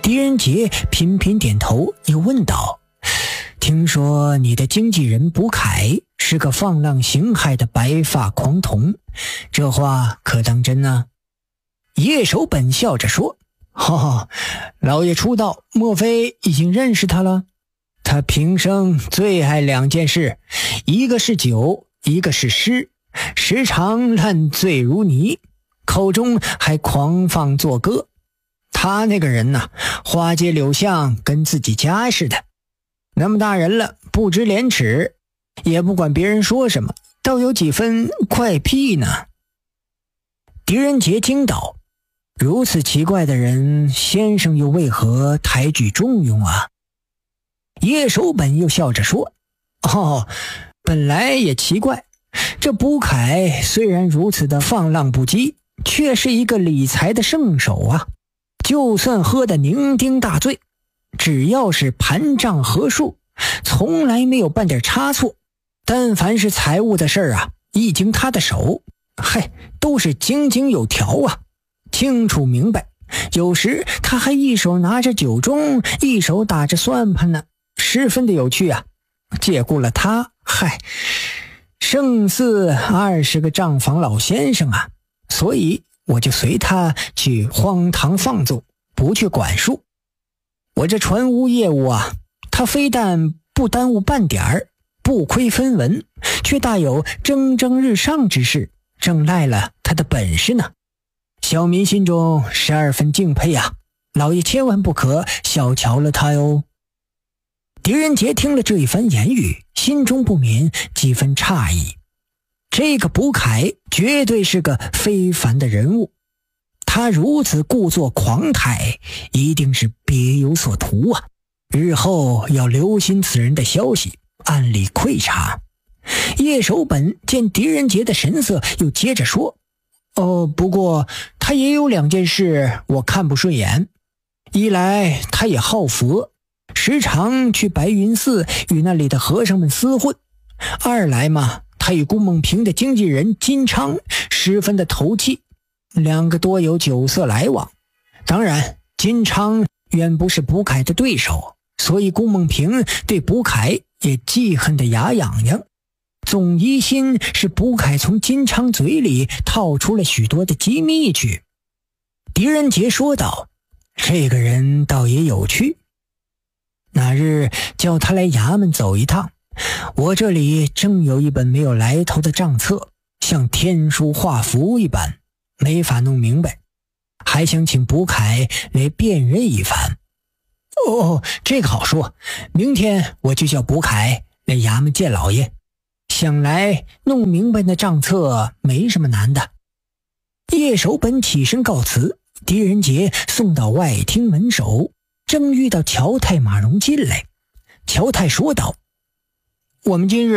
狄仁杰频频点头，又问道：听说你的经纪人卜凯是个放浪形骸的白发狂童，这话可当真呢？叶守本笑着说：老爷出道，莫非已经认识他了？他平生最爱2件事，一个是酒，一个是诗，时常烂醉如泥，口中还狂放作歌。他那个人呐，花街柳巷跟自己家似的，那么大人了，不知廉耻，也不管别人说什么，倒有几分怪癖呢。狄仁杰惊道：如此奇怪的人，先生又为何抬举重用啊？叶守本又笑着说：本来也奇怪，这卜凯虽然如此的放浪不羁，却是一个理财的圣手啊。就算喝得酩酊大醉，只要是盘账合数，从来没有半点差错。但凡是财务的事儿啊，一经他的手，都是井井有条啊，清楚明白。有时他还一手拿着酒盅，一手打着算盘呢，十分的有趣啊。借顾了他，胜似20个账房老先生啊。所以我就随他去荒唐放纵，不去管束。我这船务业务啊，他非但不耽误半点儿，不亏分文，却大有蒸蒸日上之势，正赖了他的本事呢。小民心中12分敬佩啊，老爷千万不可小瞧了他哟。狄仁杰听了这一番言语，心中不免几分诧异。这个卜凯绝对是个非凡的人物，他如此故作狂态，一定是别有所图啊。日后要留心此人的消息，暗里窥察。叶守本见狄仁杰的神色，又接着说：不过他也有2件事我看不顺眼。一来他也好佛，时常去白云寺与那里的和尚们厮混；二来嘛，他与顾梦平的经纪人金昌十分的投契，2个多有酒色来往。当然金昌远不是卜凯的对手，所以顾梦平对卜凯也记恨得牙痒痒，总疑心是卜凯从金昌嘴里套出了许多的机密去。狄仁杰说道：这个人倒也有趣，哪日叫他来衙门走一趟，我这里正有一本没有来头的账册，像天书画符一般，没法弄明白，还想请卜凯来辨认一番。这个好说，明天我就叫卜凯来衙门见老爷，想来弄明白那账册没什么难的。叶守本起身告辞，狄仁杰送到外厅门首，正遇到乔太马荣进来。乔太说道：我们今日